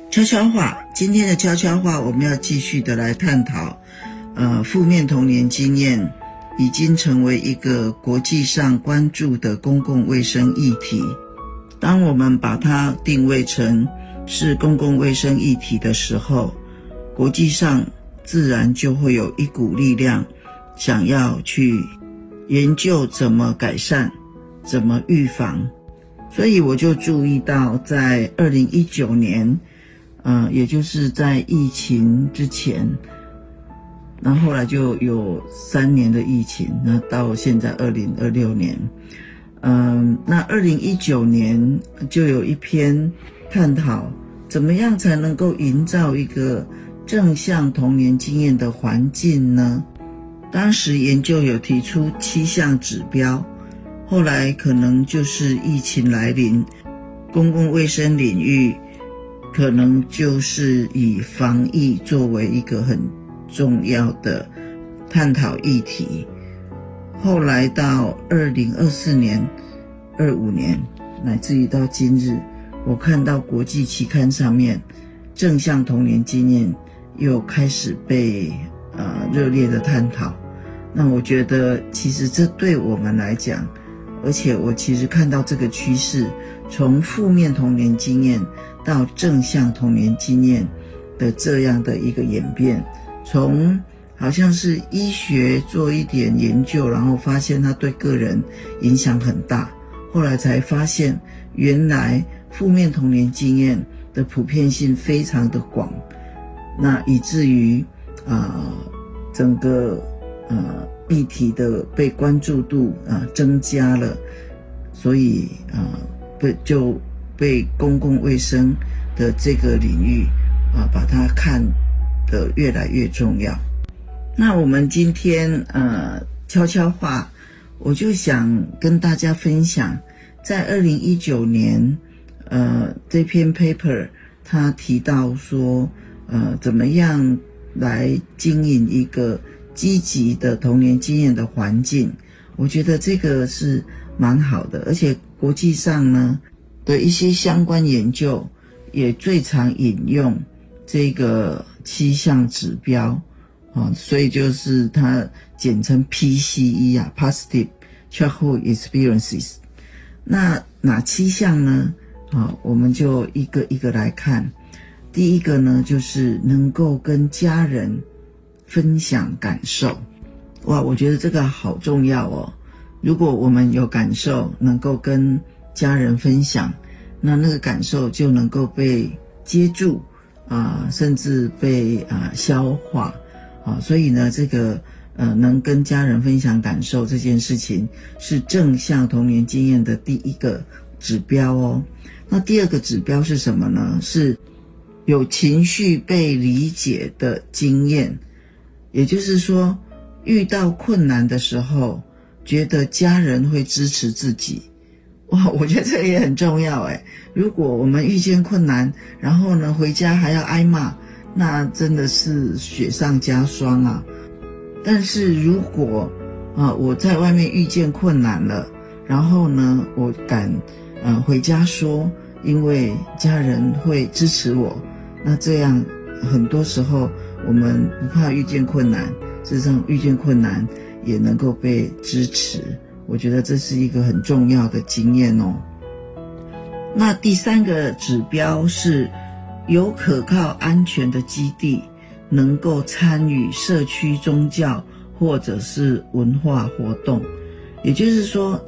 悄悄话，今天的悄悄话我们要继续的来探讨负面童年经验已经成为一个国际上关注的公共卫生议题。当我们把它定位成是公共卫生议题的时候，国际上自然就会有一股力量想要去研究怎么改善，怎么预防。所以我就注意到在2019年也就是在疫情之前，然后后来就有3年的疫情，那到现在2026年，那2019年就有一篇探讨怎么样才能够营造一个正向童年经验的环境呢？当时研究有提出7项指标，后来可能就是疫情来临，公共卫生领域可能就是以防疫作为一个很重要的探讨议题。后来到2024年、25年，乃至于到今日，我看到国际期刊上面正向童年经验又开始被热烈的探讨。那我觉得其实这对我们来讲，而且我其实看到这个趋势，从负面童年经验到正向童年经验的这样的一个演变，从好像是医学做一点研究，然后发现它对个人影响很大，后来才发现原来负面童年经验的普遍性非常的广，那以至于整个议题的被关注度增加了，所以就被公共卫生的这个领域把它看得越来越重要。那我们今天悄悄话，我就想跟大家分享，在2019年这篇 paper 它提到说怎么样来经营一个积极的童年经验的环境。我觉得这个是蛮好的，而且国际上呢的一些相关研究也最常引用这个7项指标所以就是它简称 PCE Positive Childhood Experiences。 那哪7项呢？我们就一个一个来看。第一个呢，就是能够跟家人分享感受。哇，我觉得这个好重要哦。如果我们有感受能够跟家人分享，那个感受就能够被接住甚至被消化所以呢这个能跟家人分享感受这件事情是正向童年经验的第一个指标哦。那第二个指标是什么呢？是有情绪被理解的经验。也就是说，遇到困难的时候，觉得家人会支持自己。哇，我觉得这个也很重要诶。如果我们遇见困难，然后呢回家还要挨骂，那真的是雪上加霜啊。但是如果我在外面遇见困难了，然后呢我敢回家说，因为家人会支持我，那这样很多时候我们不怕遇见困难，事实上遇见困难也能够被支持。我觉得这是一个很重要的经验哦。那第3个指标是有可靠安全的基地，能够参与社区宗教或者是文化活动。也就是说，